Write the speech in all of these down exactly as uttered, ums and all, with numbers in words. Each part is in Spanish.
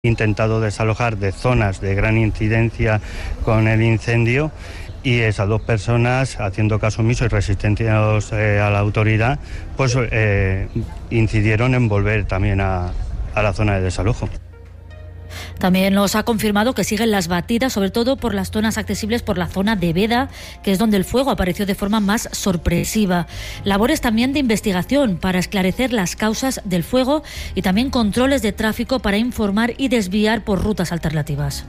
intentado desalojar de zonas de gran incidencia con el incendio, y esas dos personas, haciendo caso omiso y resistiendo eh, a la autoridad, pues eh, incidieron en volver también a, a la zona de desalojo. También nos ha confirmado que siguen las batidas, sobre todo por las zonas accesibles por la zona de Veda, que es donde el fuego apareció de forma más sorpresiva. Labores también de investigación para esclarecer las causas del fuego y también controles de tráfico para informar y desviar por rutas alternativas.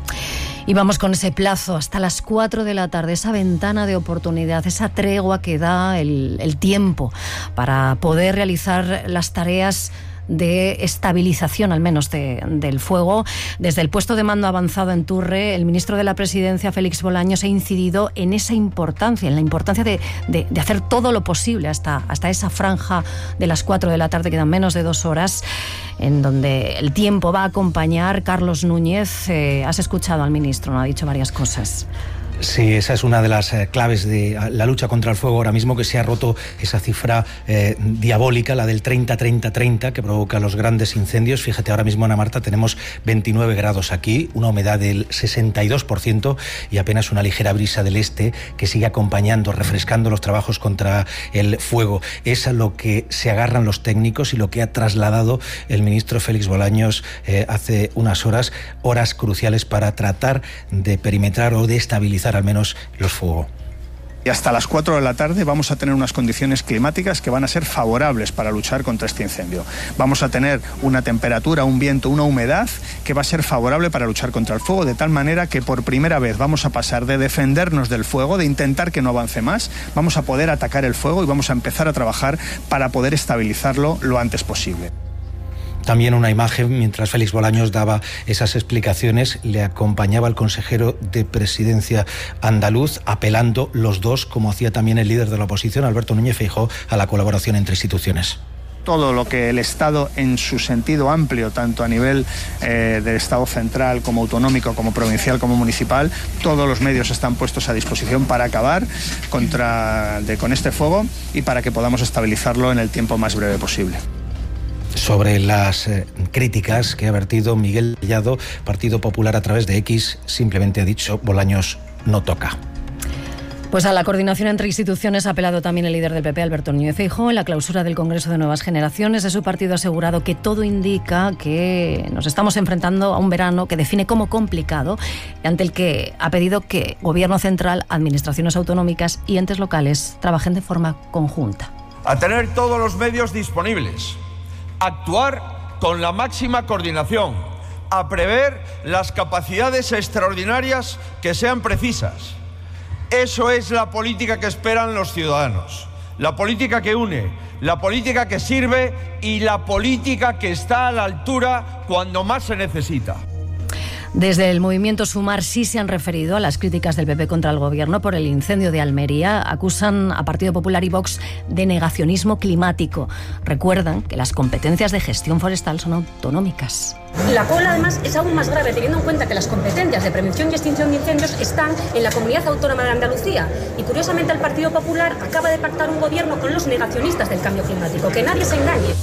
Y vamos con ese plazo hasta las cuatro de la tarde, esa ventana de oportunidad, esa tregua que da el, el tiempo para poder realizar las tareas de estabilización, al menos, de, del fuego. Desde el puesto de mando avanzado en Turre, el ministro de la Presidencia, Félix Bolaños, ha incidido en esa importancia, en la importancia de, de, de hacer todo lo posible hasta, hasta esa franja de las cuatro de la tarde, quedan menos de dos horas, en donde el tiempo va a acompañar. Carlos Núñez, eh, has escuchado al ministro, ¿no? Ha dicho varias cosas. Sí, esa es una de las eh, claves de la lucha contra el fuego ahora mismo, que se ha roto esa cifra eh, diabólica, la del treinta treinta treinta, que provoca los grandes incendios. Fíjate, ahora mismo, Ana Marta, tenemos veintinueve grados aquí, una humedad del sesenta y dos por ciento y apenas una ligera brisa del este que sigue acompañando, refrescando los trabajos contra el fuego. Es a lo que se agarran los técnicos y lo que ha trasladado el ministro Félix Bolaños eh, hace unas horas, horas cruciales para tratar de perimetrar o de estabilizar al menos los fuegos. Y hasta las cuatro de la tarde vamos a tener unas condiciones climáticas que van a ser favorables para luchar contra este incendio. Vamos a tener una temperatura, un viento, una humedad que va a ser favorable para luchar contra el fuego, de tal manera que por primera vez vamos a pasar de defendernos del fuego, de intentar que no avance más, vamos a poder atacar el fuego y vamos a empezar a trabajar para poder estabilizarlo lo antes posible. También una imagen, mientras Félix Bolaños daba esas explicaciones, le acompañaba el consejero de Presidencia andaluz, apelando los dos, como hacía también el líder de la oposición, Alberto Núñez Feijóo, a la colaboración entre instituciones. Todo lo que el Estado, en su sentido amplio, tanto a nivel eh, del Estado central como autonómico, como provincial, como municipal, todos los medios están puestos a disposición para acabar contra, de, con este fuego y para que podamos estabilizarlo en el tiempo más breve posible. Sobre las eh, críticas que ha vertido Miguel Tellado, Partido Popular, a través de X, simplemente ha dicho: Bolaños no toca. Pues a la coordinación entre instituciones ha apelado también el líder del P P, Alberto Núñez Feijóo. En la clausura del Congreso de Nuevas Generaciones de su partido ha asegurado que todo indica que nos estamos enfrentando a un verano que define como complicado, ante el que ha pedido que Gobierno central, administraciones autonómicas y entes locales trabajen de forma conjunta. A tener todos los medios disponibles, actuar con la máxima coordinación, a prever las capacidades extraordinarias que sean precisas. Eso es la política que esperan los ciudadanos, la política que une, la política que sirve y la política que está a la altura cuando más se necesita. Desde el movimiento Sumar sí se han referido a las críticas del P P contra el Gobierno por el incendio de Almería. Acusan a Partido Popular y Vox de negacionismo climático. Recuerdan que las competencias de gestión forestal son autonómicas. La cola, además, es aún más grave, teniendo en cuenta que las competencias de prevención y extinción de incendios están en la Comunidad Autónoma de Andalucía. Y curiosamente el Partido Popular acaba de pactar un gobierno con los negacionistas del cambio climático. Que nadie se engañe.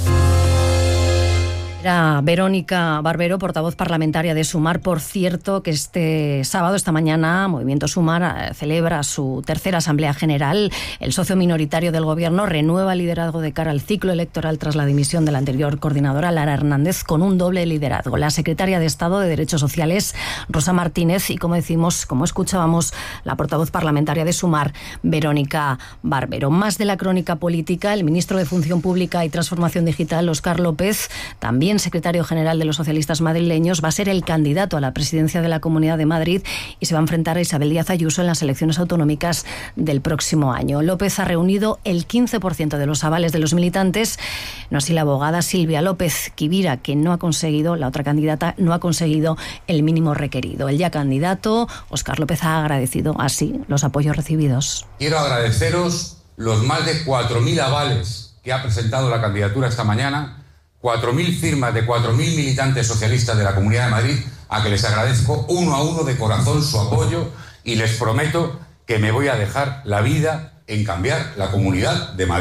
Era Verónica Barbero, portavoz parlamentaria de Sumar. Por cierto, que este sábado, esta mañana, Movimiento Sumar celebra su tercera Asamblea General. El socio minoritario del Gobierno renueva el liderazgo de cara al ciclo electoral tras la dimisión de la anterior coordinadora, Lara Hernández, con un doble liderazgo. La secretaria de Estado de Derechos Sociales, Rosa Martínez, y, como decimos, como escuchábamos, la portavoz parlamentaria de Sumar, Verónica Barbero. Más de la crónica política, el ministro de Función Pública y Transformación Digital, Óscar López, también secretario general de los socialistas madrileños, va a ser el candidato a la presidencia de la Comunidad de Madrid y se va a enfrentar a Isabel Díaz Ayuso en las elecciones autonómicas del próximo año. López ha reunido el quince por ciento de los avales de los militantes, no así la abogada Silvia López Quivira, que no ha conseguido, la otra candidata, no ha conseguido el mínimo requerido. El ya candidato, Óscar López, ha agradecido así los apoyos recibidos. Quiero agradeceros los más de cuatro mil avales que ha presentado la candidatura esta mañana, cuatro mil firmas de cuatro mil militantes socialistas de la Comunidad de Madrid, a que les agradezco uno a uno de corazón su apoyo y les prometo que me voy a dejar la vida en cambiar la Comunidad de Madrid.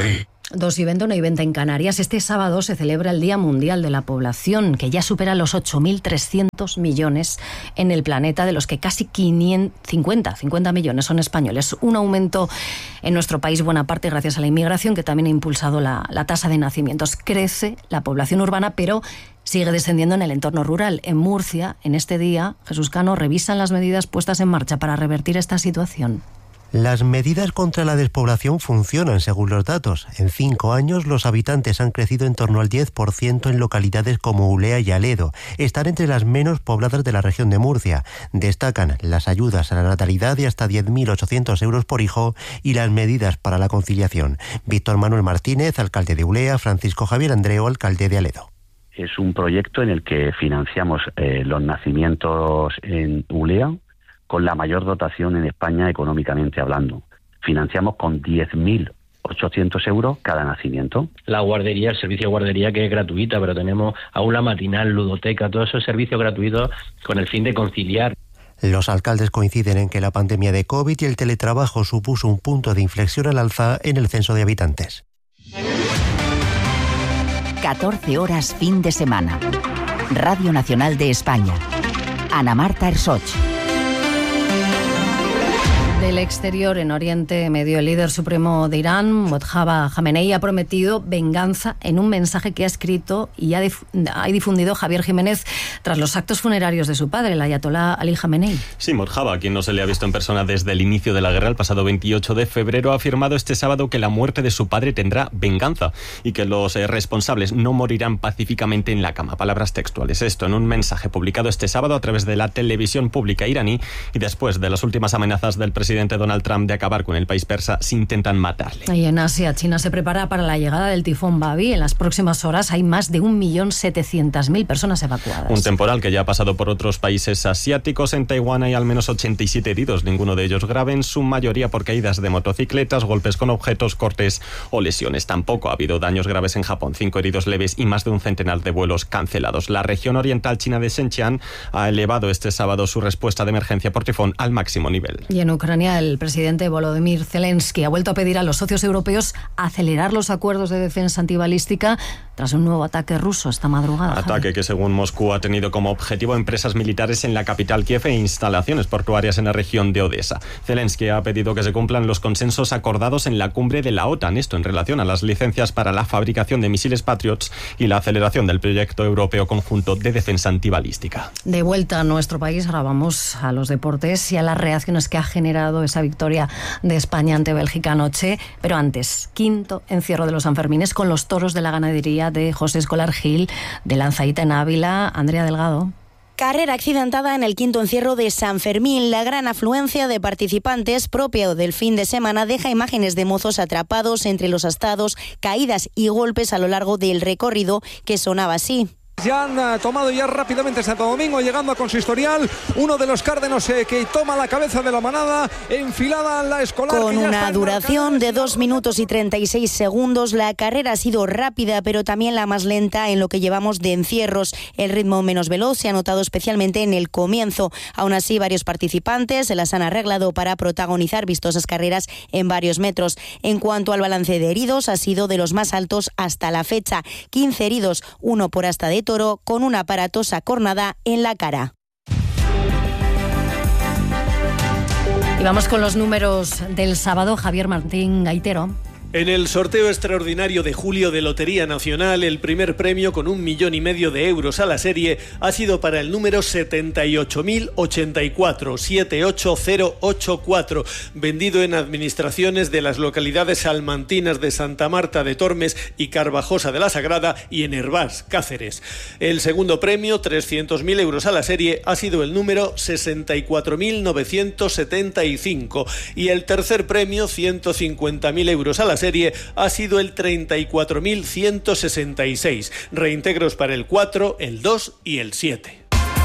dos y veinte, una y veinte en Canarias. Este sábado se celebra el Día Mundial de la Población, que ya supera los ocho mil trescientos millones en el planeta, de los que casi quinientos cincuenta, cincuenta millones son españoles. Un aumento en nuestro país, buena parte gracias a la inmigración, que también ha impulsado la, la tasa de nacimientos. Crece la población urbana, pero sigue descendiendo en el entorno rural. En Murcia, en este día, Jesús Cano, revisan las medidas puestas en marcha para revertir esta situación. Las medidas contra la despoblación funcionan, según los datos. En cinco años, los habitantes han crecido en torno al diez por ciento en localidades como Ulea y Aledo. Están entre las menos pobladas de la región de Murcia. Destacan las ayudas a la natalidad de hasta diez mil ochocientos euros por hijo y las medidas para la conciliación. Víctor Manuel Martínez, alcalde de Ulea, Francisco Javier Andreu, alcalde de Aledo. Es un proyecto en el que financiamos eh, los nacimientos en Ulea con la mayor dotación en España económicamente hablando. Financiamos con diez mil ochocientos euros cada nacimiento. La guardería, el servicio de guardería, que es gratuita, pero tenemos aula matinal, ludoteca, todos esos servicios gratuitos con el fin de conciliar. Los alcaldes coinciden en que la pandemia de COVID y el teletrabajo supuso un punto de inflexión al alza en el censo de habitantes. catorce horas fin de semana. Radio Nacional de España. Ana Marta Ersoch. Del exterior, en Oriente Medio, el líder supremo de Irán, Mojtaba Jamenei, ha prometido venganza en un mensaje que ha escrito y ha, dif- ha difundido Javier Jiménez tras los actos funerarios de su padre, el ayatolá Ali Jamenei. Sí, Mojtaba, a quien no se le ha visto en persona desde el inicio de la guerra, el pasado veintiocho de febrero, ha afirmado este sábado que la muerte de su padre tendrá venganza y que los eh, responsables no morirán pacíficamente en la cama. Palabras textuales. Esto en un mensaje publicado este sábado a través de la televisión pública iraní, y después de las últimas amenazas del presidente presidente Donald Trump de acabar con el país persa si intentan matarle. Y en Asia, China se prepara para la llegada del tifón Babi. En las próximas horas hay más de un millón setecientas mil personas evacuadas. Un temporal que ya ha pasado por otros países asiáticos. En Taiwán hay al menos ochenta y siete heridos, ninguno de ellos grave, en su mayoría por caídas de motocicletas, golpes con objetos, cortes o lesiones. Tampoco ha habido daños graves en Japón, cinco heridos leves y más de un centenar de vuelos cancelados. La región oriental china de Xinjiang ha elevado este sábado su respuesta de emergencia por tifón al máximo nivel. Y en Ucrania, el presidente Volodymyr Zelensky ha vuelto a pedir a los socios europeos acelerar los acuerdos de defensa antibalística tras un nuevo ataque ruso esta madrugada. Ataque Javi. que, según Moscú, ha tenido como objetivo empresas militares en la capital Kiev e instalaciones portuarias en la región de Odessa. Zelensky ha pedido que se cumplan los consensos acordados en la cumbre de la OTAN, esto en relación a las licencias para la fabricación de misiles Patriots y la aceleración del proyecto europeo conjunto de defensa antibalística. De vuelta a nuestro país, ahora vamos a los deportes y a las reacciones que ha generado esa victoria de España ante Bélgica anoche. Pero antes, quinto encierro de los Sanfermines con los toros de la ganadería de José Escolar Gil, de Lanzaíta en Ávila. Andrea Delgado. Carrera accidentada en el quinto encierro de San Fermín. La gran afluencia de participantes propio del fin de semana deja imágenes de mozos atrapados entre los astados, caídas y golpes a lo largo del recorrido que sonaba así. Ya han tomado ya rápidamente Santo Domingo, llegando a Consistorial, uno de los cárdenos eh, que toma la cabeza de la manada, enfilada la Escolar. Con una duración de dos minutos y treinta y seis segundos, la carrera ha sido rápida, pero también la más lenta en lo que llevamos de encierros. El ritmo menos veloz se ha notado especialmente en el comienzo. Aún así, varios participantes se las han arreglado para protagonizar vistosas carreras en varios metros. En cuanto al balance de heridos, ha sido de los más altos hasta la fecha. quince heridos, uno por asta de toro, con una aparatosa cornada en la cara. Y vamos con los números del sábado. Javier Martín Gaitero. En el sorteo extraordinario de julio de Lotería Nacional, el primer premio con un millón y medio de euros a la serie ha sido para el número setenta y ocho mil ochenta y cuatro, siete ocho cero ocho cuatro, vendido en administraciones de las localidades salmantinas de Santa Marta de Tormes y Carvajosa de la Sagrada y en Hervás, Cáceres. El segundo premio, trescientos mil euros a la serie, ha sido el número sesenta y cuatro mil novecientos setenta y cinco y el tercer premio, ciento cincuenta mil euros a la serie, ha sido el treinta y cuatro mil ciento sesenta y seis. Reintegros para el cuatro, el dos y el siete.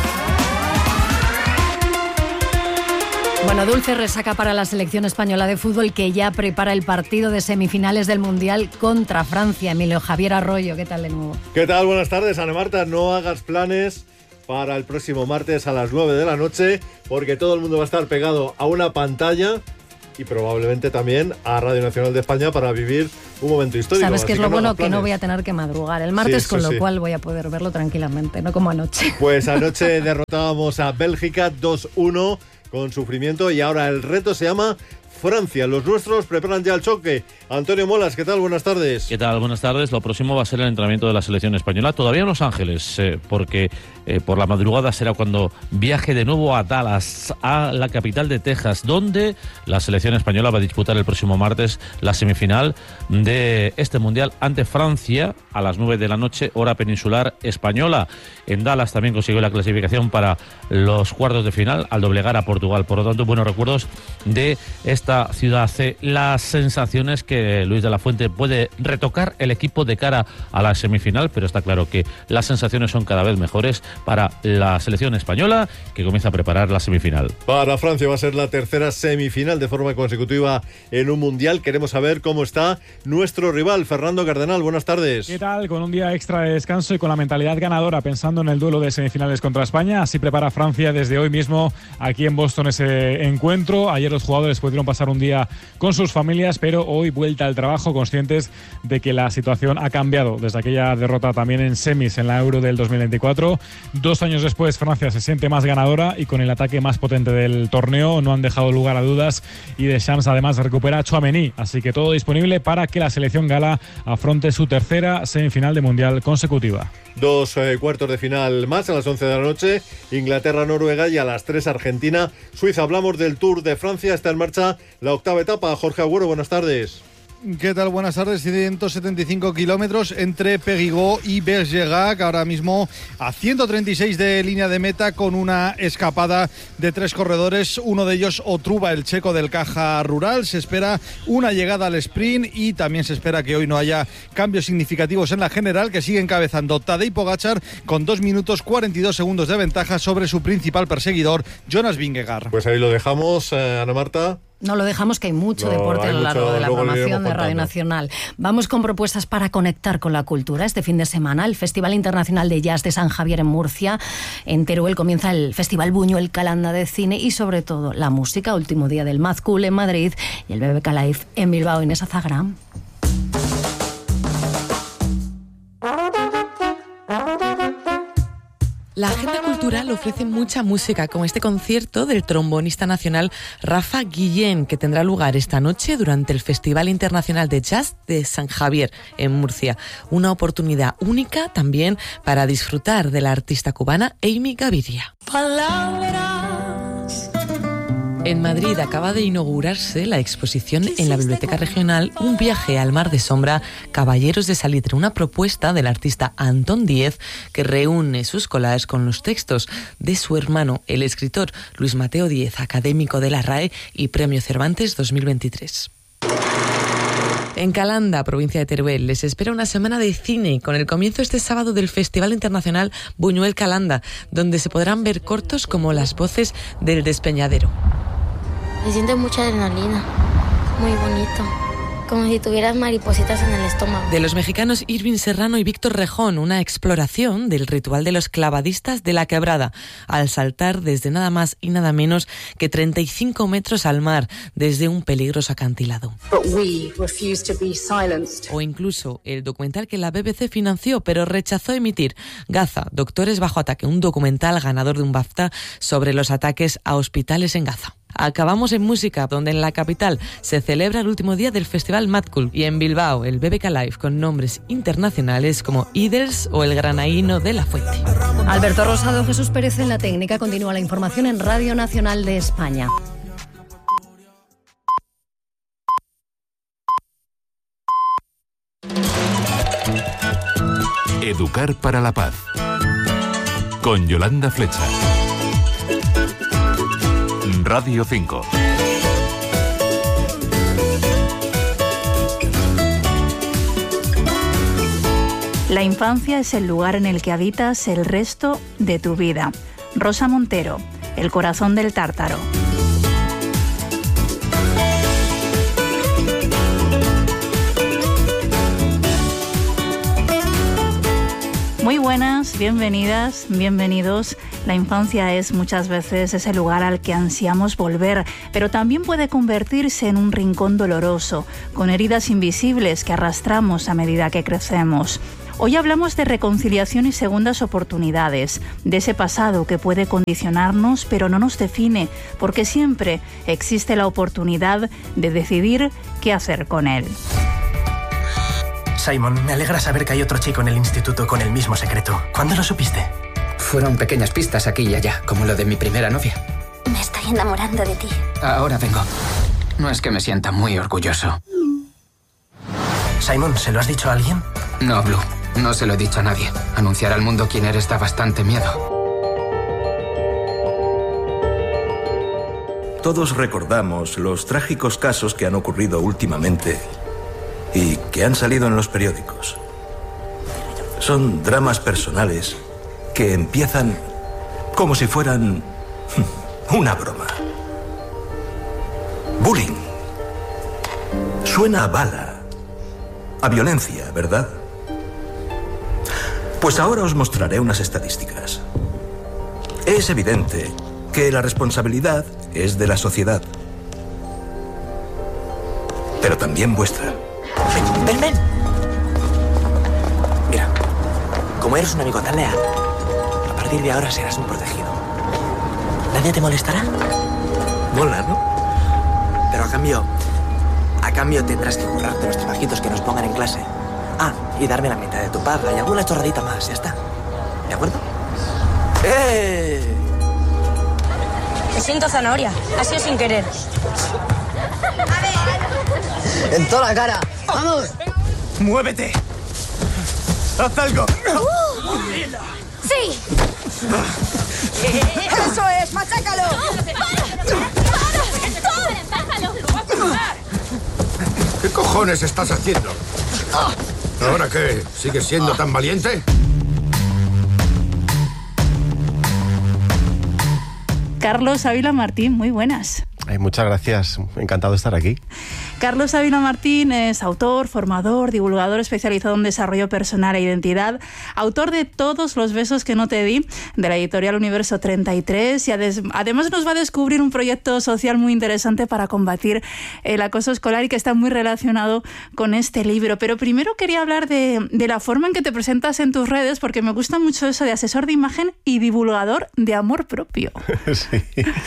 Bueno, dulce resaca para la selección española de fútbol, que ya prepara el partido de semifinales del Mundial contra Francia. Emilio Javier Arroyo, ¿qué tal de nuevo? ¿Qué tal? Buenas tardes, Ana Marta. No hagas planes para el próximo martes a las nueve de la noche, porque todo el mundo va a estar pegado a una pantalla y probablemente también a Radio Nacional de España para vivir un momento histórico. Sabes que es Así lo no bueno, hagas que no planes. voy a tener que madrugar el martes, Sí, con eso lo sí. cual voy a poder verlo tranquilamente, no como anoche. Pues anoche derrotábamos a Bélgica dos uno con sufrimiento y ahora el reto se llama Francia. Los nuestros preparan ya el choque. Antonio Molas, ¿qué tal? Buenas tardes. ¿Qué tal? Buenas tardes. Lo próximo va a ser el entrenamiento de la selección española, todavía en Los Ángeles, eh, porque eh, por la madrugada será cuando viaje de nuevo a Dallas, a la capital de Texas, donde la selección española va a disputar el próximo martes la semifinal de este Mundial ante Francia a las nueve de la noche, hora peninsular española. En Dallas también consiguió la clasificación para los cuartos de final al doblegar a Portugal. Por lo tanto, buenos recuerdos de esta ciudad C. Las sensaciones que Luis de la Fuente puede retocar el equipo de cara a la semifinal, pero está claro que las sensaciones son cada vez mejores para la selección española, que comienza a preparar la semifinal. Para Francia va a ser la tercera semifinal de forma consecutiva en un Mundial. Queremos saber cómo está nuestro rival, Fernando Cardenal. Buenas tardes. ¿Qué tal? Con un día extra de descanso y con la mentalidad ganadora, pensando en el duelo de semifinales contra España. Así prepara Francia desde hoy mismo aquí en Boston ese encuentro. Ayer los jugadores pudieron pasar un día con sus familias, pero hoy vuelta al trabajo, conscientes de que la situación ha cambiado desde aquella derrota también en semis en la Euro del dos mil veinticuatro. Dos años después, Francia se siente más ganadora y con el ataque más potente del torneo. No han dejado lugar a dudas y Deschamps además recupera a Tchouaméni. Así que todo disponible para que la selección gala afronte su tercera semifinal de Mundial consecutiva. Dos eh, cuartos de final más a las once de la noche, Inglaterra-Noruega, y a las tres Argentina-Suiza. Hablamos del Tour de Francia, está en marcha la octava etapa. Jorge Agüero, buenas tardes. ¿Qué tal? Buenas tardes. ciento setenta y cinco kilómetros entre Périgueux y Bergerac, ahora mismo a ciento treinta y seis de línea de meta, con una escapada de tres corredores, uno de ellos Otruba, el checo del Caja Rural. Se espera una llegada al sprint y también se espera que hoy no haya cambios significativos en la general, que sigue encabezando Tadej Pogačar con dos minutos cuarenta y dos segundos de ventaja sobre su principal perseguidor, Jonas Vingegaard. Pues ahí lo dejamos, eh, Ana Marta. No lo dejamos, que hay mucho No, deporte a lo hay largo mucho, de la luego lo programación iremos de Radio contando. Nacional. Vamos con propuestas para conectar con la cultura. Este fin de semana, el Festival Internacional de Jazz de San Javier en Murcia. En Teruel comienza el Festival Buñuel Calanda de Cine y, sobre todo, la música. Último día del Mad Cool en Madrid y el B B K Live en Bilbao. Inés Azagram. La agenda cultural ofrece mucha música, como este concierto del trombonista nacional Rafa Guillén, que tendrá lugar esta noche durante el Festival Internacional de Jazz de San Javier, en Murcia. Una oportunidad única también para disfrutar de la artista cubana Amy Gaviria. Palabras. En Madrid acaba de inaugurarse la exposición en la Biblioteca Regional Un viaje al mar de sombra, Caballeros de Salitre, una propuesta del artista Antón Díez que reúne sus collages con los textos de su hermano, el escritor Luis Mateo Díez, académico de la R A E y Premio Cervantes dos mil veintitrés. En Calanda, provincia de Teruel, les espera una semana de cine con el comienzo este sábado del Festival Internacional Buñuel Calanda, donde se podrán ver cortos como Las voces del despeñadero. Se siente mucha adrenalina, muy bonito, como si tuvieras maripositas en el estómago. De los mexicanos Irving Serrano y Víctor Rejón, una exploración del ritual de los clavadistas de la Quebrada, al saltar desde nada más y nada menos que treinta y cinco metros al mar, desde un peligroso acantilado. But we refuse to be silenced. O incluso el documental que la B B C financió pero rechazó emitir, Gaza, Doctores bajo ataque, un documental ganador de un BAFTA sobre los ataques a hospitales en Gaza. Acabamos en música, donde en la capital se celebra el último día del Festival Mad Cool y en Bilbao el B B K Live con nombres internacionales como Idles o el Granaíno de la Fuente. Alberto Rosado, Jesús Pérez en la técnica. Continúa la información en Radio Nacional de España. Educar para la paz. Con Yolanda Flecha. Radio cinco. La infancia es el lugar en el que habitas el resto de tu vida. Rosa Montero, El corazón del tártaro. Muy buenas, bienvenidas, bienvenidos. La infancia es muchas veces ese lugar al que ansiamos volver, pero también puede convertirse en un rincón doloroso, con heridas invisibles que arrastramos a medida que crecemos. Hoy hablamos de reconciliación y segundas oportunidades, de ese pasado que puede condicionarnos pero no nos define, porque siempre existe la oportunidad de decidir qué hacer con él. Simon, me alegra saber que hay otro chico en el instituto con el mismo secreto. ¿Cuándo lo supiste? Fueron pequeñas pistas aquí y allá, como lo de mi primera novia. Me estoy enamorando de ti. Ahora vengo. No es que me sienta muy orgulloso. Simon, ¿se lo has dicho a alguien? No, Blue. No se lo he dicho a nadie. Anunciar al mundo quién eres da bastante miedo. Todos recordamos los trágicos casos que han ocurrido últimamente y que han salido en los periódicos. Son dramas personales que empiezan como si fueran una broma. Bullying. Suena a bala, a violencia, ¿verdad? Pues ahora os mostraré unas estadísticas. Es evidente que la responsabilidad es de la sociedad, pero también vuestra. Ven, ven, ven. Mira, como eres un amigo tan leal, a partir de ahora serás un protegido. ¿Nadie te molestará? Mola, ¿no? Pero a cambio, a cambio tendrás que currarte los trabajitos que nos pongan en clase. Ah, y darme la mitad de tu paga y alguna chorradita más, ya está. ¿De acuerdo? ¡Eh! Te siento zanahoria, ha sido sin querer. ¡En toda la cara! ¡Vamos! ¡Muévete! ¡Haz algo! Uh, ¡Sí! ¡Eso es! ¡Machácalo! ¿Qué cojones estás haciendo? ¿Ahora qué? ¿Sigues siendo tan valiente? Carlos Ávila Martín, muy buenas. Eh, muchas gracias, encantado de estar aquí. Carlos Ávila Martín es autor, formador, divulgador especializado en desarrollo personal e identidad, autor de Todos los besos que no te di, de la editorial Universo treinta y tres, y además nos va a descubrir un proyecto social muy interesante para combatir el acoso escolar y que está muy relacionado con este libro. Pero primero quería hablar de, de la forma en que te presentas en tus redes, porque me gusta mucho eso de asesor de imagen y divulgador de amor propio. Sí.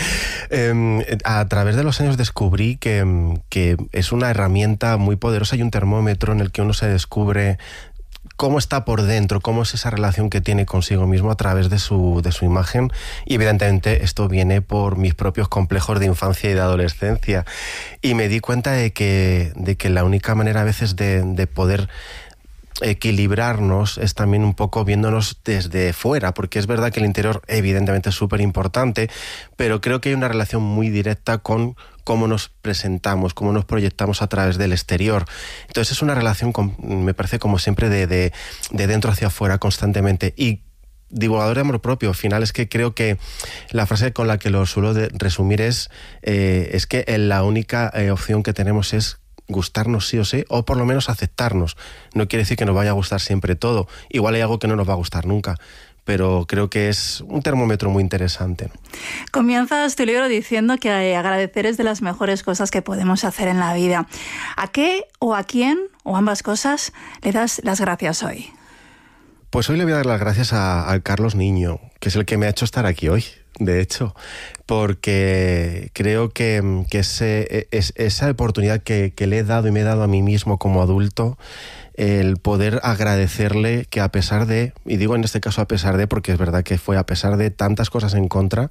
Eh, a través de los años descubrí que, que es una herramienta muy poderosa y un termómetro en el que uno se descubre cómo está por dentro, cómo es esa relación que tiene consigo mismo a través de su, de su imagen. Y evidentemente esto viene por mis propios complejos de infancia y de adolescencia. Y me di cuenta de que, de que la única manera a veces de, de poder equilibrarnos es también un poco viéndonos desde fuera, porque es verdad que el interior evidentemente es súper importante, pero creo que hay una relación muy directa con cómo nos presentamos, cómo nos proyectamos a través del exterior. Entonces es una relación, con, me parece como siempre, de, de, de dentro hacia afuera constantemente. Y divulgador de amor propio, al final es que creo que la frase con la que lo suelo de resumir es, eh, es que la única eh, opción que tenemos es gustarnos sí o sí, o por lo menos aceptarnos. No quiere decir que nos vaya a gustar siempre todo. Igual hay algo que no nos va a gustar nunca, pero creo que es un termómetro muy interesante. Comienzas tu libro diciendo que agradecer es de las mejores cosas que podemos hacer en la vida. ¿A qué o a quién, o ambas cosas, le das las gracias hoy? Pues hoy le voy a dar las gracias a, a Carlos Niño, que es el que me ha hecho estar aquí hoy, de hecho, porque creo que, que ese, es, esa oportunidad que, que le he dado y me he dado a mí mismo como adulto, el poder agradecerle que a pesar de, y digo en este caso a pesar de, porque es verdad que fue a pesar de tantas cosas en contra,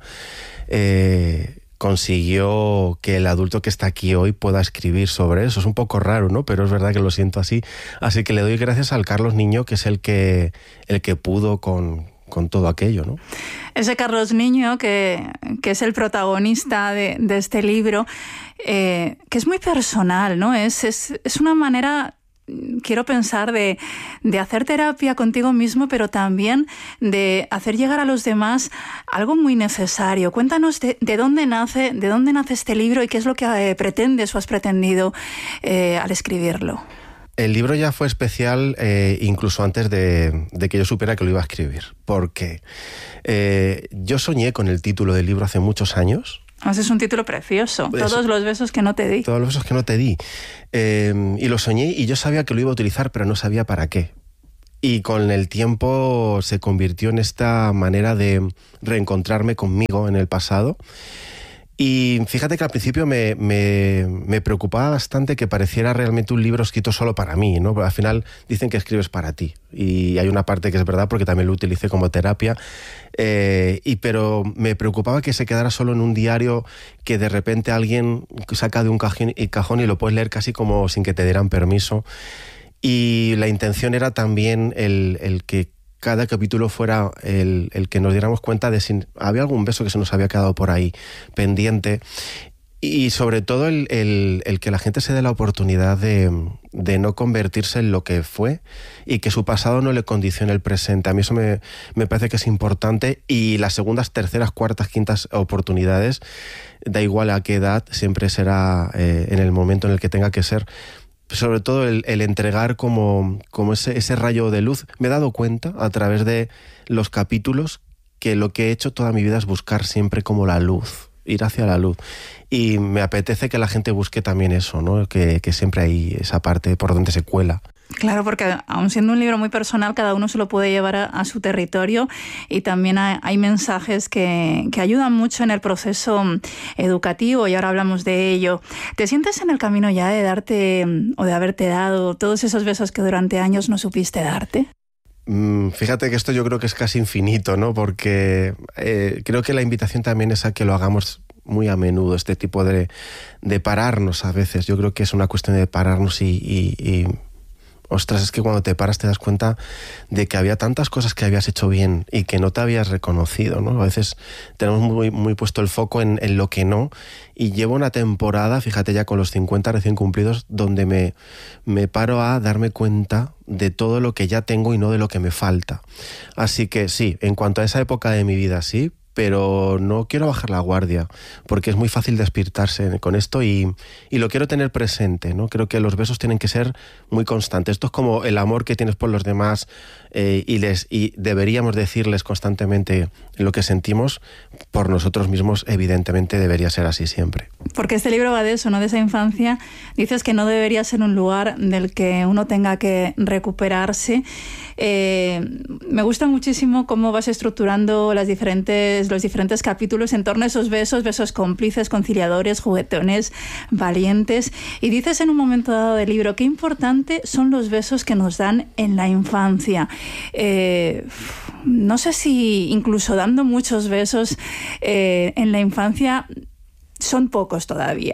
eh, consiguió que el adulto que está aquí hoy pueda escribir sobre eso. Es un poco raro, ¿no? Pero es verdad que lo siento así. Así que le doy gracias al Carlos Niño, que es el que, el que pudo con, con todo aquello, ¿no? Ese Carlos Niño, que, que es el protagonista de, de este libro, eh, que es muy personal, ¿no? Es, es, es una manera, quiero pensar, de, de hacer terapia contigo mismo, pero también de hacer llegar a los demás algo muy necesario. Cuéntanos de, de dónde nace, de dónde nace este libro y qué es lo que eh, pretendes o has pretendido eh, al escribirlo. El libro ya fue especial eh, incluso antes de, de que yo supiera que lo iba a escribir, porque eh, yo soñé con el título del libro hace muchos años. Además es un título precioso, Eso. Todos los besos que no te di. Todos los besos que no te di. Eh, y lo soñé y yo sabía que lo iba a utilizar, pero no sabía para qué. Y con el tiempo se convirtió en esta manera de reencontrarme conmigo en el pasado. Y fíjate que al principio me, me, me preocupaba bastante que pareciera realmente un libro escrito solo para mí, ¿no? Al final dicen que escribes para ti. Y hay una parte que es verdad porque también lo utilicé como terapia. Eh, y pero me preocupaba que se quedara solo en un diario que de repente alguien saca de un cajón y, cajón y lo puedes leer casi como sin que te dieran permiso. Y la intención era también el, el que cada capítulo fuera el, el que nos diéramos cuenta de si había algún beso que se nos había quedado por ahí pendiente. Y sobre todo el, el, el que la gente se dé la oportunidad de, de no convertirse en lo que fue y que su pasado no le condicione el presente. A mí eso me, me parece que es importante, y las segundas, terceras, cuartas, quintas oportunidades, da igual a qué edad, siempre será eh, en el momento en el que tenga que ser. Sobre todo el, el entregar como, como ese, ese rayo de luz. Me he dado cuenta a través de los capítulos que lo que he hecho toda mi vida es buscar siempre como la luz, ir hacia la luz. Y me apetece que la gente busque también eso, ¿no? Que, que siempre hay esa parte por donde se cuela. Claro, porque aun siendo un libro muy personal, cada uno se lo puede llevar a, a su territorio, y también hay, hay mensajes que, que ayudan mucho en el proceso educativo, y ahora hablamos de ello. ¿Te sientes en el camino ya de darte o de haberte dado todos esos besos que durante años no supiste darte? Mm, fíjate que esto yo creo que es casi infinito, ¿no? Porque eh, creo que la invitación también es a que lo hagamos muy a menudo, este tipo de, de pararnos a veces. Yo creo que es una cuestión de pararnos y... y, y ostras, es que cuando te paras te das cuenta de que había tantas cosas que habías hecho bien y que no te habías reconocido, ¿no? A veces tenemos muy, muy puesto el foco en, en lo que no, y llevo una temporada, fíjate ya con los cincuenta recién cumplidos, donde me, me paro a darme cuenta de todo lo que ya tengo y no de lo que me falta. Así que sí, en cuanto a esa época de mi vida, sí, pero no quiero bajar la guardia, porque es muy fácil despiertarse con esto, y, y lo quiero tener presente, ¿no? Creo que los besos tienen que ser muy constantes. Esto es como el amor que tienes por los demás, eh, y, les, y deberíamos decirles constantemente lo que sentimos por nosotros mismos. Evidentemente debería ser así siempre. Porque este libro va de eso, ¿no? De esa infancia. Dices que no debería ser un lugar del que uno tenga que recuperarse. Eh, me gusta muchísimo cómo vas estructurando las diferentes, los diferentes capítulos en torno a esos besos, besos cómplices, conciliadores, juguetones, valientes. Y dices en un momento dado del libro qué importante son los besos que nos dan en la infancia. Eh, no sé si incluso dando muchos besos eh, en la infancia son pocos todavía.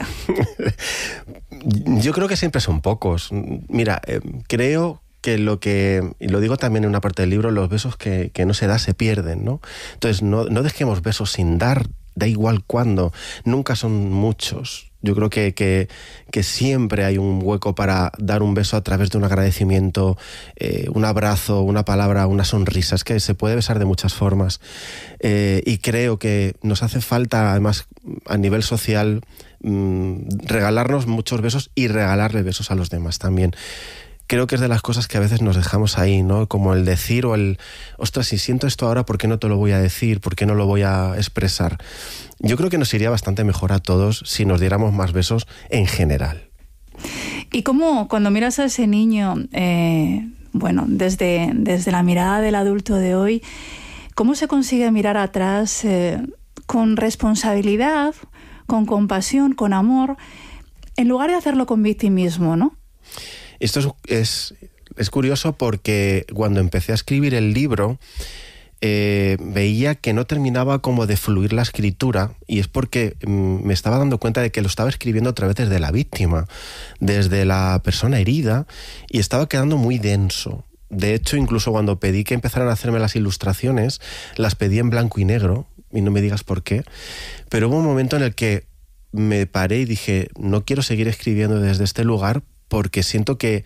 Yo creo que siempre son pocos. Mira, eh, creo que lo que, y lo digo también en una parte del libro, los besos que, que no se da se pierden, ¿no? Entonces no, no dejemos besos sin dar, da igual cuándo, nunca son muchos. Yo creo que, que, que siempre hay un hueco para dar un beso a través de un agradecimiento, eh, un abrazo, una palabra, una sonrisa. Es que se puede besar de muchas formas. Eh, y creo que nos hace falta, además, a nivel social, mmm, regalarnos muchos besos y regalarle besos a los demás también. Creo que es de las cosas que a veces nos dejamos ahí, ¿no? Como el decir o el, ostras, si siento esto ahora, ¿por qué no te lo voy a decir? ¿Por qué no lo voy a expresar? Yo creo que nos iría bastante mejor a todos si nos diéramos más besos en general. Y cómo cuando miras a ese niño, eh, bueno, desde, desde la mirada del adulto de hoy, ¿cómo se consigue mirar atrás eh, con responsabilidad, con compasión, con amor, en lugar de hacerlo con victimismo, ¿no? Esto es, es, es curioso porque cuando empecé a escribir el libro eh, veía que no terminaba como de fluir la escritura, y es porque mm, me estaba dando cuenta de que lo estaba escribiendo otra vez desde la víctima, desde la persona herida, y estaba quedando muy denso. De hecho, incluso cuando pedí que empezaran a hacerme las ilustraciones, las pedí en blanco y negro, y no me digas por qué, pero hubo un momento en el que me paré y dije, no quiero seguir escribiendo desde este lugar, porque siento que,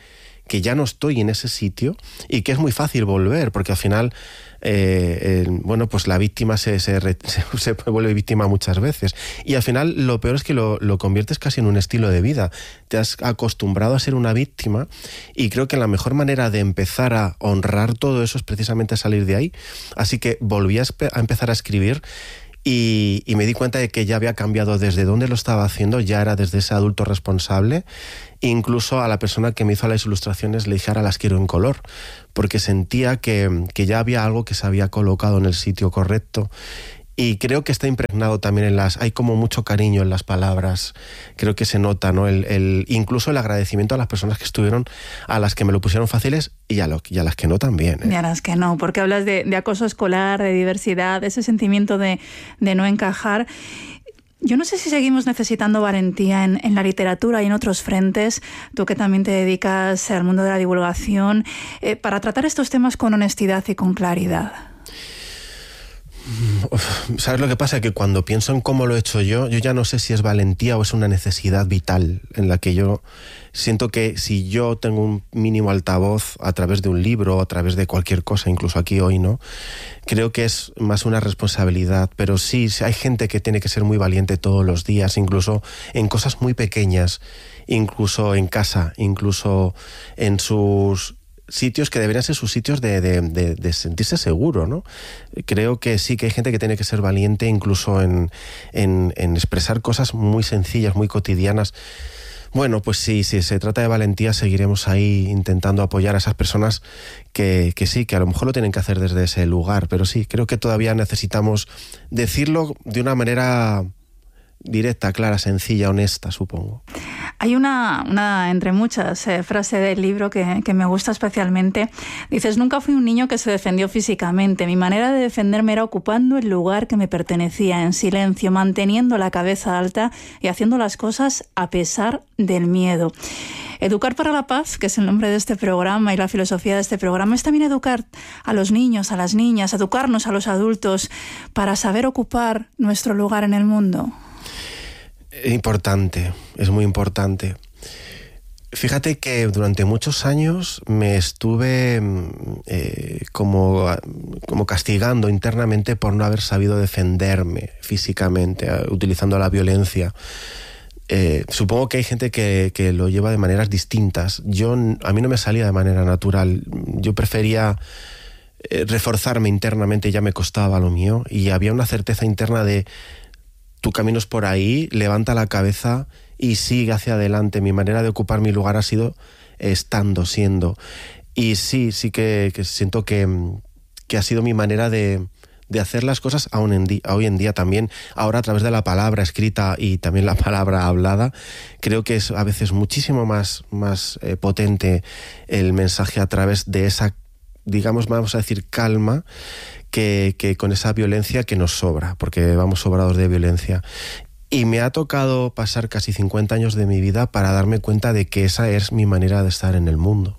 que ya no estoy en ese sitio y que es muy fácil volver, porque al final, eh, eh, bueno, pues la víctima se, se, se, se vuelve víctima muchas veces. Y al final lo peor es que lo, lo conviertes casi en un estilo de vida. Te has acostumbrado a ser una víctima y creo que la mejor manera de empezar a honrar todo eso es precisamente salir de ahí. Así que volví a, a empezar a escribir. Y, y me di cuenta de que ya había cambiado desde donde lo estaba haciendo, ya era desde ese adulto responsable. Incluso a la persona que me hizo las ilustraciones le dije, ahora las quiero en color, porque sentía que, que ya había algo que se había colocado en el sitio correcto. Y creo que está impregnado también en las... Hay como mucho cariño en las palabras. Creo que se nota, ¿no? El, el, incluso el agradecimiento a las personas que estuvieron, a las que me lo pusieron fáciles y a, lo, y a las que no también. ¿eh? Y a las que no, porque hablas de, de acoso escolar, de diversidad, de ese sentimiento de, de no encajar. Yo no sé si seguimos necesitando valentía en, en la literatura y en otros frentes, tú que también te dedicas al mundo de la divulgación, eh, para tratar estos temas con honestidad y con claridad. ¿Sabes lo que pasa? Que cuando pienso en cómo lo he hecho yo, yo ya no sé si es valentía o es una necesidad vital en la que yo siento que si yo tengo un mínimo altavoz a través de un libro o a través de cualquier cosa, incluso aquí hoy, ¿no? Creo que es más una responsabilidad, pero sí, hay gente que tiene que ser muy valiente todos los días, incluso en cosas muy pequeñas, incluso en casa, incluso en sus... sitios que deberían ser sus sitios de, de, de, de sentirse seguro, ¿no? Creo que sí que hay gente que tiene que ser valiente incluso en, en, en expresar cosas muy sencillas, muy cotidianas. Bueno, pues sí, si se trata de valentía, seguiremos ahí intentando apoyar a esas personas que, que sí, que a lo mejor lo tienen que hacer desde ese lugar, pero sí, creo que todavía necesitamos decirlo de una manera directa, clara, sencilla, honesta, supongo. Hay una, una entre muchas, eh, frase del libro que, que me gusta especialmente. Dices, nunca fui un niño que se defendió físicamente. Mi manera de defenderme era ocupando el lugar que me pertenecía, en silencio, manteniendo la cabeza alta y haciendo las cosas a pesar del miedo. Educar para la Paz, que es el nombre de este programa y la filosofía de este programa, es también educar a los niños, a las niñas, educarnos a los adultos para saber ocupar nuestro lugar en el mundo. Importante, es muy importante. Fíjate que durante muchos años me estuve eh, como, como castigando internamente por no haber sabido defenderme físicamente, utilizando la violencia. Eh, supongo que hay gente que, que lo lleva de maneras distintas. Yo, a mí no me salía de manera natural. Yo prefería eh, reforzarme internamente, ya me costaba lo mío, y había una certeza interna de tu camino es por ahí, levanta la cabeza y sigue hacia adelante. Mi manera de ocupar mi lugar ha sido estando, siendo. Y sí, sí que, que siento que, que ha sido mi manera de, de hacer las cosas aún en día, hoy en día también, ahora a través de la palabra escrita y también la palabra hablada. Creo que es a veces muchísimo más, más eh, potente el mensaje a través de esa, digamos, vamos a decir, calma, Que, que con esa violencia que nos sobra, porque vamos sobrados de violencia. Y me ha tocado pasar casi cincuenta años de mi vida para darme cuenta de que esa es mi manera de estar en el mundo.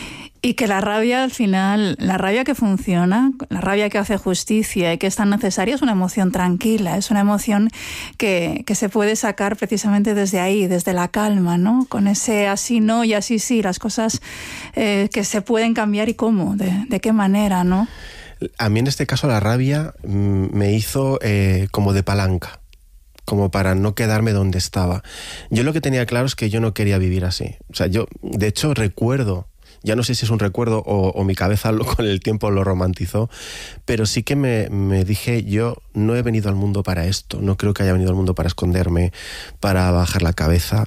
Y que la rabia, al final, la rabia que funciona, la rabia que hace justicia y que es tan necesaria, es una emoción tranquila, es una emoción que, que se puede sacar precisamente desde ahí, desde la calma, ¿no? Con ese así no y así sí, las cosas eh, que se pueden cambiar y cómo, de, de qué manera, ¿no? A mí en este caso la rabia me hizo eh, como de palanca, como para no quedarme donde estaba. Yo lo que tenía claro es que yo no quería vivir así. O sea, yo de hecho recuerdo, ya no sé si es un recuerdo o, o mi cabeza lo, con el tiempo lo romantizó, pero sí que me, me dije, yo no he venido al mundo para esto, no creo que haya venido al mundo para esconderme, para bajar la cabeza.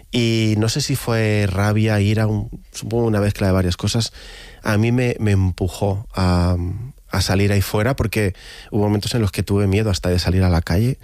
Y no sé si fue rabia, ira, un, supongo una mezcla de varias cosas. A mí me, me empujó a... a salir ahí fuera, porque hubo momentos en los que tuve miedo hasta de salir a la calle,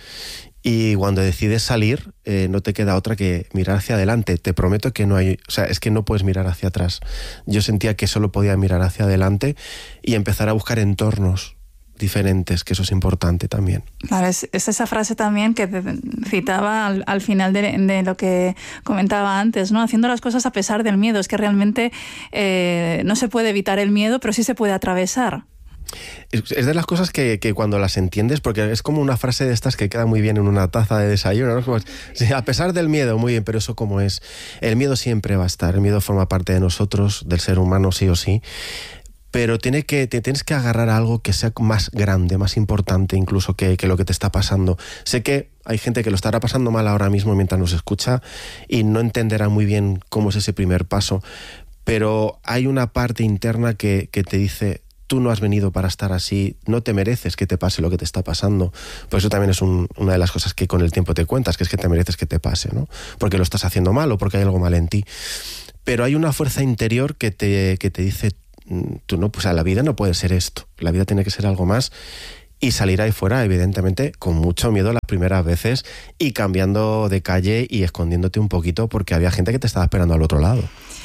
y cuando decides salir eh, no te queda otra que mirar hacia adelante. Te prometo que no hay, o sea, es que no puedes mirar hacia atrás. Yo sentía que solo podía mirar hacia adelante y empezar a buscar entornos diferentes, que eso es importante también. Claro, es, es esa frase también que citaba al, al final de, de lo que comentaba antes, ¿no? Haciendo las cosas a pesar del miedo. Es que realmente eh, no se puede evitar el miedo, pero sí se puede atravesar. Es, es de las cosas que, que cuando las entiendes, porque es como una frase de estas que queda muy bien en una taza de desayuno, ¿no? Como, sí, a pesar del miedo, muy bien, pero eso como es. El miedo siempre va a estar, el miedo forma parte de nosotros, del ser humano sí o sí, pero tiene que, te tienes que agarrar a algo que sea más grande, más importante incluso que, que lo que te está pasando. Sé que hay gente que lo estará pasando mal ahora mismo mientras nos escucha y no entenderá muy bien cómo es ese primer paso, pero hay una parte interna que, que te dice: tú no has venido para estar así, no te mereces que te pase lo que te está pasando. Por eso también es un, una de las cosas que con el tiempo te cuentas, que es que te mereces que te pase, ¿no? Porque lo estás haciendo mal o porque hay algo mal en ti. Pero hay una fuerza interior que te, que te dice: tú no, pues a la vida no puede ser esto, la vida tiene que ser algo más. Y salir ahí fuera, evidentemente, con mucho miedo las primeras veces y cambiando de calle y escondiéndote un poquito porque había gente que te estaba esperando al otro lado.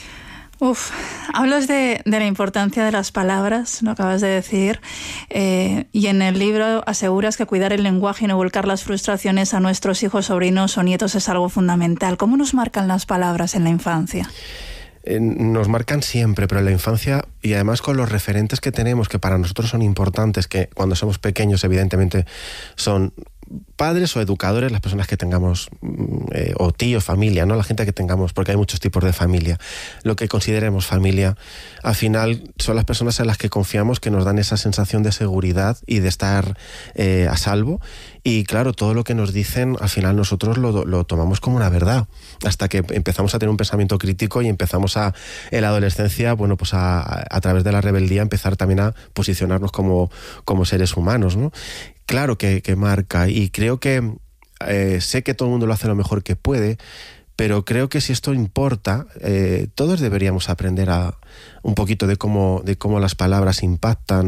Uf, hablas de, de la importancia de las palabras, lo acabas de decir, eh, y en el libro aseguras que cuidar el lenguaje y no volcar las frustraciones a nuestros hijos, sobrinos o nietos es algo fundamental. ¿Cómo nos marcan las palabras en la infancia? Eh, nos marcan siempre, pero en la infancia, y además con los referentes que tenemos, que para nosotros son importantes, que cuando somos pequeños evidentemente son padres o educadores, las personas que tengamos, eh, o tíos, familia, ¿no? La gente que tengamos, porque hay muchos tipos de familia. Lo que consideremos familia, al final son las personas en las que confiamos, que nos dan esa sensación de seguridad y de estar eh, a salvo. Y claro, todo lo que nos dicen, al final nosotros lo, lo tomamos como una verdad, hasta que empezamos a tener un pensamiento crítico y empezamos a, en la adolescencia, bueno, pues a, a, a través de la rebeldía, empezar también a posicionarnos como, como seres humanos, ¿no? Claro que, que marca, y creo que eh, sé que todo el mundo lo hace lo mejor que puede, pero creo que si esto importa, eh, todos deberíamos aprender a un poquito de cómo, de cómo las palabras impactan.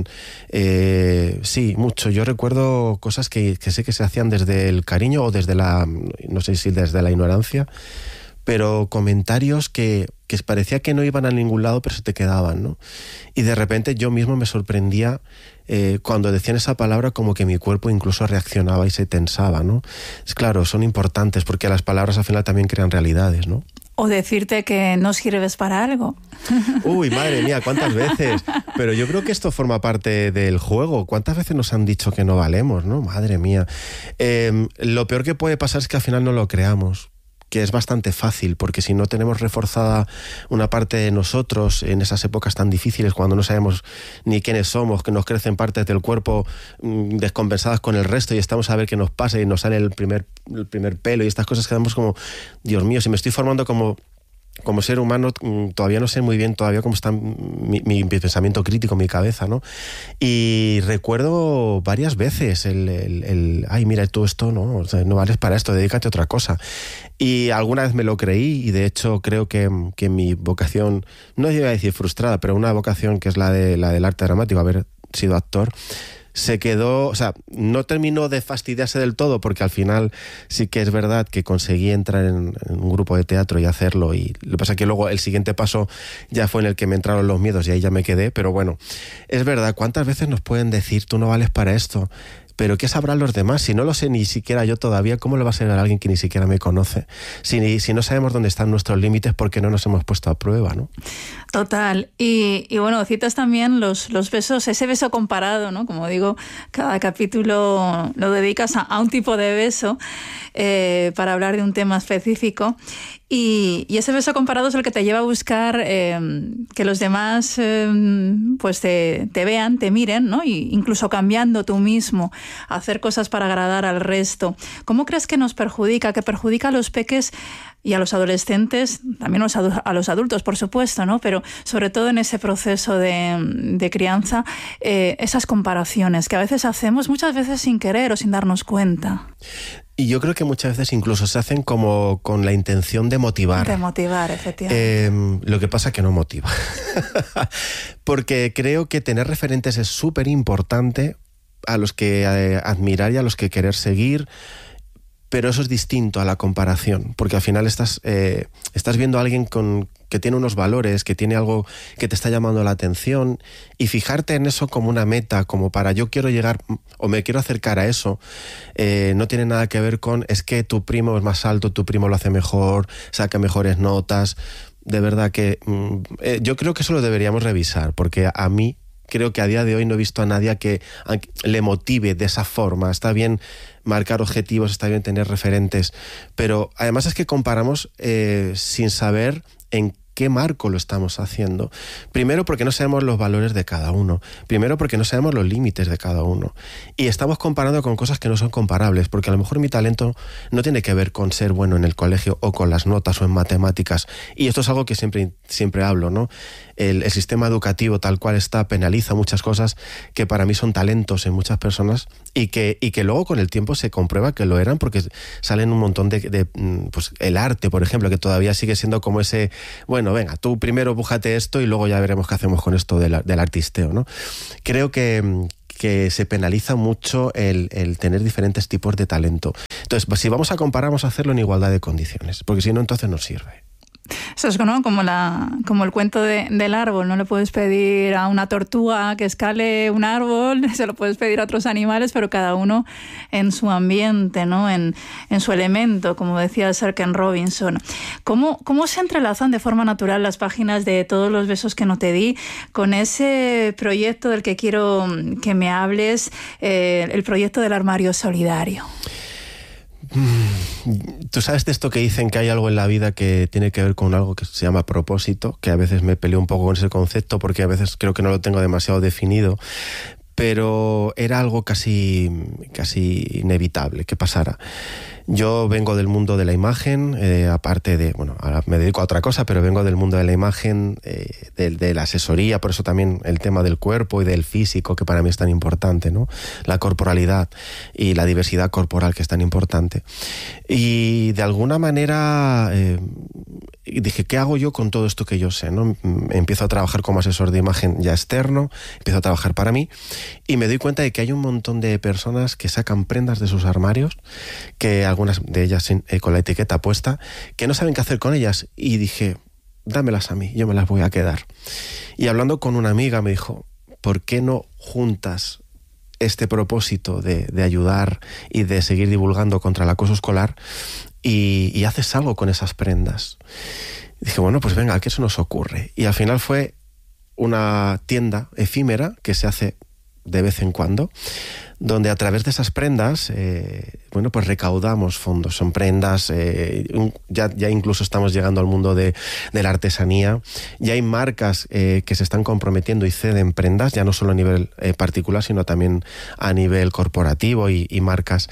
Eh, sí, mucho. Yo recuerdo cosas que, que sé que se hacían desde el cariño o desde la, no sé si desde la ignorancia, pero comentarios que, que parecía que no iban a ningún lado, pero se te quedaban, ¿no? Y de repente yo mismo me sorprendía eh, cuando decían esa palabra, como que mi cuerpo incluso reaccionaba y se tensaba, ¿no? Es claro, son importantes porque las palabras al final también crean realidades, ¿no? O decirte que no sirves para algo. Uy, madre mía, ¿cuántas veces? Pero yo creo que esto forma parte del juego. ¿Cuántas veces nos han dicho que no valemos, no? Madre mía. Eh, lo peor que puede pasar es que al final no lo creamos, que es bastante fácil, porque si no tenemos reforzada una parte de nosotros en esas épocas tan difíciles, cuando no sabemos ni quiénes somos, que nos crecen partes del cuerpo mmm, descompensadas con el resto y estamos a ver qué nos pasa y nos sale el primer, el primer pelo y estas cosas, quedamos como, Dios mío, si me estoy formando como... como ser humano, todavía no sé muy bien todavía cómo está mi, mi pensamiento crítico, mi cabeza, ¿no? Y recuerdo varias veces el, el, el ay, mira, tú esto, ¿no? O sea, no vales para esto, dedícate a otra cosa. Y alguna vez me lo creí y de hecho creo que, que mi vocación, no iba a decir frustrada, pero una vocación que es la, de, la del arte dramático, haber sido actor, se quedó, o sea, no terminó de fastidiarse del todo, porque al final sí que es verdad que conseguí entrar en, en un grupo de teatro y hacerlo, y lo que pasa es que luego el siguiente paso ya fue en el que me entraron los miedos y ahí ya me quedé, pero bueno, es verdad, ¿cuántas veces nos pueden decir tú no vales para esto? Pero ¿qué sabrán los demás? Si no lo sé ni siquiera yo todavía, ¿cómo lo va a saber a alguien que ni siquiera me conoce? Si, si no sabemos dónde están nuestros límites, porque no nos hemos puesto a prueba, ¿no? Total. Y, y bueno, citas también los, los besos, ese beso comparado, ¿no? Como digo, cada capítulo lo dedicas a, a un tipo de beso eh, para hablar de un tema específico. Y, y ese beso comparado es el que te lleva a buscar eh, que los demás eh, pues te, te vean, te miren, ¿no? Y incluso cambiando tú mismo, hacer cosas para agradar al resto. ¿Cómo crees que nos perjudica, que perjudica a los peques y a los adolescentes, también a los adultos, por supuesto, ¿no? Pero sobre todo en ese proceso de, de crianza, eh, esas comparaciones que a veces hacemos, muchas veces sin querer o sin darnos cuenta? Y yo creo que muchas veces incluso se hacen como con la intención de motivar. De motivar, efectivamente. Eh, lo que pasa es que no motiva. Porque creo que tener referentes es súper importante, a los que eh, admirar y a los que querer seguir, pero eso es distinto a la comparación, porque al final estás, eh, estás viendo a alguien con, que tiene unos valores, que tiene algo que te está llamando la atención, y fijarte en eso como una meta, como para yo quiero llegar o me quiero acercar a eso, eh, no tiene nada que ver con es que tu primo es más alto, tu primo lo hace mejor, saca mejores notas. De verdad que mm, eh, yo creo que eso lo deberíamos revisar, porque a mí creo que a día de hoy no he visto a nadie que le motive de esa forma. Está bien marcar objetivos, está bien tener referentes, pero además es que comparamos eh, sin saber en qué marco lo estamos haciendo. Primero porque no sabemos los valores de cada uno. Primero porque no sabemos los límites de cada uno. Y estamos comparando con cosas que no son comparables, porque a lo mejor mi talento no tiene que ver con ser bueno en el colegio o con las notas o en matemáticas. Y esto es algo que siempre, siempre hablo, ¿no? El, el sistema educativo tal cual está penaliza muchas cosas que para mí son talentos en muchas personas y que, y que luego con el tiempo se comprueba que lo eran, porque salen un montón de, de pues el arte, por ejemplo, que todavía sigue siendo como ese, bueno, venga, tú primero bújate esto y luego ya veremos qué hacemos con esto del, del artisteo, ¿no? Creo que, que se penaliza mucho el, el tener diferentes tipos de talento. Entonces, pues, si vamos a comparar, vamos a hacerlo en igualdad de condiciones, porque si no, entonces no sirve. Eso es, ¿no? como, la, como el cuento de, del árbol. No le puedes pedir a una tortuga que escale un árbol, se lo puedes pedir a otros animales, pero cada uno en su ambiente, ¿no? en, en su elemento, como decía Sir Ken Robinson. ¿Cómo, ¿Cómo se entrelazan de forma natural las páginas de Todos los besos que no te di con ese proyecto del que quiero que me hables, eh, el proyecto del armario solidario? Tú sabes de esto que dicen que hay algo en la vida que tiene que ver con algo que se llama propósito, que a veces me peleo un poco con ese concepto porque a veces creo que no lo tengo demasiado definido, pero era algo casi, casi inevitable que pasara. Yo vengo del mundo de la imagen, eh, aparte de, bueno, ahora me dedico a otra cosa, pero vengo del mundo de la imagen, eh, de, de la asesoría, por eso también el tema del cuerpo y del físico, que para mí es tan importante, ¿no? La corporalidad y la diversidad corporal, que es tan importante. Y de alguna manera eh, dije, ¿qué hago yo con todo esto que yo sé, ¿no? Empiezo a trabajar como asesor de imagen ya externo, empiezo a trabajar para mí y me doy cuenta de que hay un montón de personas que sacan prendas de sus armarios, que algunas de ellas eh, con la etiqueta puesta, que no saben qué hacer con ellas, y dije, dámelas a mí, yo me las voy a quedar. Y hablando con una amiga me dijo, ¿por qué no juntas este propósito de, de ayudar y de seguir divulgando contra el acoso escolar y, y haces algo con esas prendas? Y dije, bueno, pues venga, ¿qué se nos ocurre? Y al final fue una tienda efímera que se hace de vez en cuando, donde a través de esas prendas, eh, bueno, pues recaudamos fondos. Son prendas, eh, un, ya, ya incluso estamos llegando al mundo de, de la artesanía. Ya hay marcas eh, que se están comprometiendo y ceden prendas, ya no solo a nivel eh, particular, sino también a nivel corporativo y, y marcas.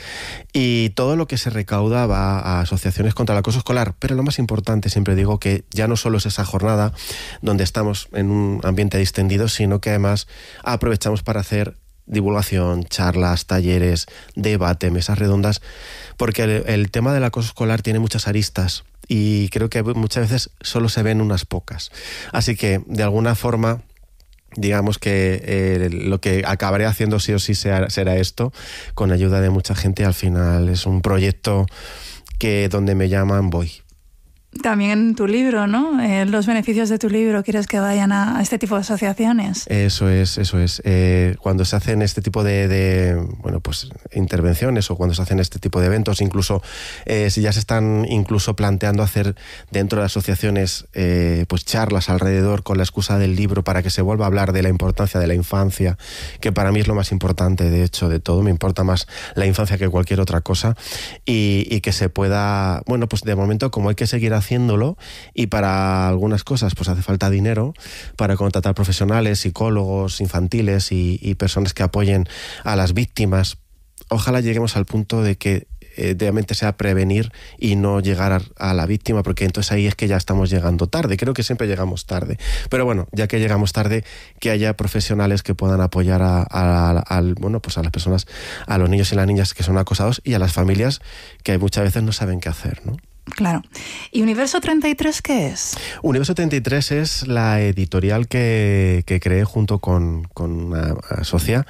Y todo lo que se recauda va a asociaciones contra el acoso escolar. Pero lo más importante, siempre digo, que ya no solo es esa jornada donde estamos en un ambiente distendido, sino que además aprovechamos para hacer divulgación, charlas, talleres, debate, mesas redondas, porque el, el tema del acoso escolar tiene muchas aristas y creo que muchas veces solo se ven unas pocas. Así que, de alguna forma, digamos que eh, lo que acabaré haciendo sí o sí será, será esto, con ayuda de mucha gente. Al final es un proyecto que donde me llaman voy. También en tu libro, ¿no? Eh, los beneficios de tu libro, ¿quieres que vayan a, a este tipo de asociaciones? Eso es, eso es. Eh, cuando se hacen este tipo de, de, bueno, pues intervenciones o cuando se hacen este tipo de eventos, incluso eh, si ya se están incluso planteando hacer dentro de asociaciones eh, pues charlas alrededor con la excusa del libro para que se vuelva a hablar de la importancia de la infancia, que para mí es lo más importante, de hecho, de todo. Me importa más la infancia que cualquier otra cosa y, y que se pueda, bueno, pues de momento como hay que seguir haciendo haciéndolo y para algunas cosas pues hace falta dinero para contratar profesionales, psicólogos infantiles y, y personas que apoyen a las víctimas. Ojalá lleguemos al punto de que eh, realmente sea prevenir y no llegar a, a la víctima, porque entonces ahí es que ya estamos llegando tarde. Creo que siempre llegamos tarde, pero bueno, ya que llegamos tarde, que haya profesionales que puedan apoyar a, a, a, a, bueno, pues a las personas, a los niños y las niñas que son acosados y a las familias que muchas veces no saben qué hacer, ¿no? Claro. ¿Y Universo treinta y tres qué es? Universo treinta y tres es la editorial que, que creé junto con, con una socia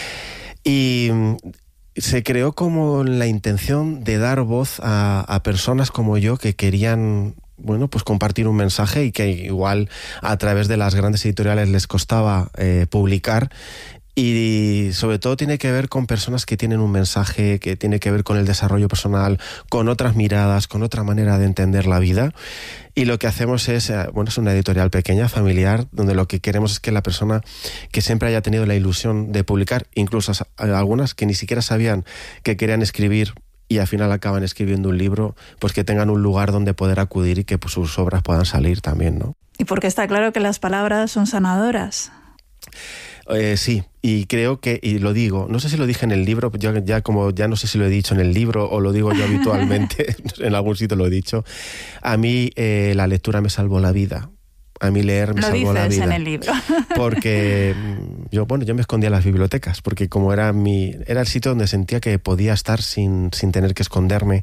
y se creó como la intención de dar voz a, a personas como yo que querían, bueno, pues compartir un mensaje y que igual a través de las grandes editoriales les costaba eh, publicar. Y sobre todo tiene que ver con personas que tienen un mensaje, que tiene que ver con el desarrollo personal, con otras miradas, con otra manera de entender la vida. Y lo que hacemos es, bueno, es una editorial pequeña, familiar, donde lo que queremos es que la persona que siempre haya tenido la ilusión de publicar, incluso algunas que ni siquiera sabían que querían escribir y al final acaban escribiendo un libro, pues que tengan un lugar donde poder acudir y que pues, sus obras puedan salir también, ¿no? Y porque está claro que las palabras son sanadoras. Eh, sí, y creo que, y lo digo, no sé si lo dije en el libro, yo ya como ya no sé si lo he dicho en el libro o lo digo yo habitualmente, en algún sitio lo he dicho, a mí eh, la lectura me salvó la vida. A mí leer me lo salvó la vida. Lo dices en el libro. Porque yo, bueno, yo me escondía en las bibliotecas, porque como era mi, era el sitio donde sentía que podía estar sin, sin tener que esconderme.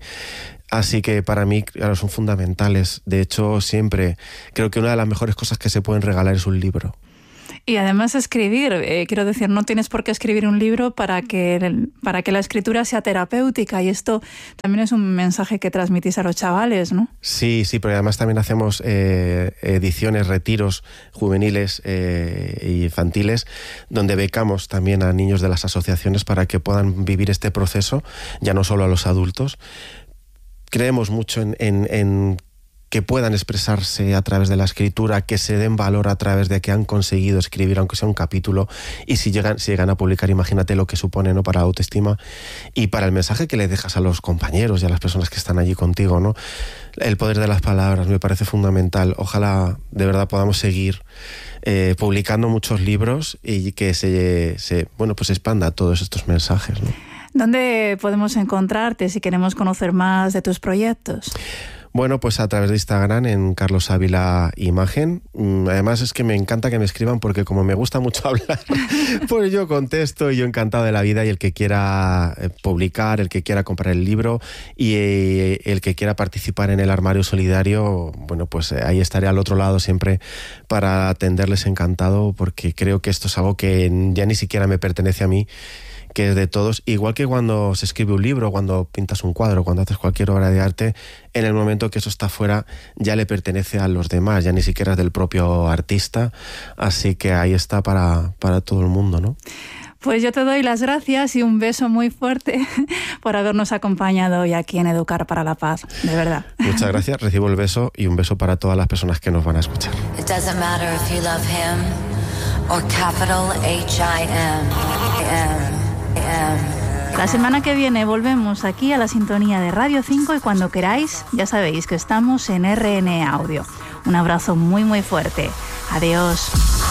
Así que para mí, claro, son fundamentales. De hecho, siempre creo que una de las mejores cosas que se pueden regalar es un libro. Y además escribir, eh, quiero decir, no tienes por qué escribir un libro para que, para que la escritura sea terapéutica, y esto también es un mensaje que transmitís a los chavales, ¿no? Sí, sí, pero además también hacemos eh, ediciones, retiros juveniles e eh, infantiles, donde becamos también a niños de las asociaciones para que puedan vivir este proceso, ya no solo a los adultos. Creemos mucho en, en, en que puedan expresarse a través de la escritura, que se den valor a través de que han conseguido escribir, aunque sea un capítulo, y si llegan, si llegan a publicar, imagínate lo que supone, ¿no?, para la autoestima y para el mensaje que le dejas a los compañeros y a las personas que están allí contigo, ¿no? El poder de las palabras me parece fundamental. Ojalá de verdad podamos seguir eh, publicando muchos libros y que se, se bueno, pues expanda todos estos mensajes, ¿no? ¿Dónde podemos encontrarte si queremos conocer más de tus proyectos? Bueno, pues a través de Instagram en Carlos Ávila Imagen. Además es que me encanta que me escriban porque como me gusta mucho hablar, pues yo contesto y yo encantado de la vida, y el que quiera publicar, el que quiera comprar el libro y el que quiera participar en el Armario Solidario, bueno, pues ahí estaré al otro lado siempre para atenderles encantado, porque creo que esto es algo que ya ni siquiera me pertenece a mí, que es de todos, igual que cuando se escribe un libro, cuando pintas un cuadro, cuando haces cualquier obra de arte, en el momento que eso está fuera ya le pertenece a los demás, ya ni siquiera es del propio artista, así que ahí está para, para todo el mundo, ¿no? Pues yo te doy las gracias y un beso muy fuerte por habernos acompañado hoy aquí en Educar para la Paz, de verdad. Muchas gracias, recibo el beso y un beso para todas las personas que nos van a escuchar. It doesn't matter if you love him or capital H I M. La semana que viene volvemos aquí a la sintonía de Radio cinco y cuando queráis ya sabéis que estamos en R N Audio. Un abrazo muy muy fuerte. Adiós.